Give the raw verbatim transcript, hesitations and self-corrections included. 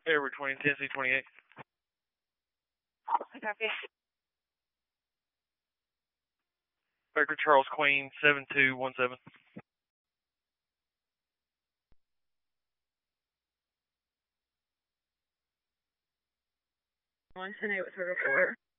Edward twenty, Tennessee twenty-eight. I copy. Baker Charles Queen, seven two one seven. One ten eight with her four.